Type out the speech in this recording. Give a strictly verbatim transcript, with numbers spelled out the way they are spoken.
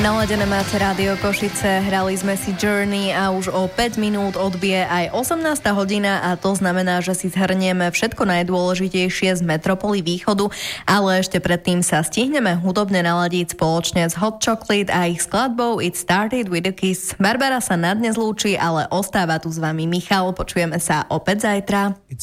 Naladené máte Rádio Košice, hrali sme si Journey a už o päť minút odbije aj osemnásta hodina a to znamená, že si zhrnieme všetko najdôležitejšie z metropoly východu, ale ešte predtým sa stihneme hudobne naladiť spoločne s Hot Chocolate a ich skladbou It Started with a Kiss. Barbara sa na dnes lúči, ale ostáva tu s vami Michal, počujeme sa opäť zajtra.